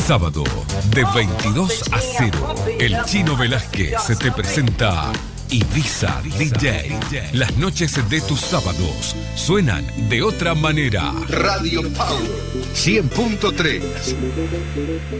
Sábado, de 22 a 0, el Chino Velázquez te presenta Ibiza DJ. Las noches de tus sábados suenan de otra manera. Radio Power 100.3.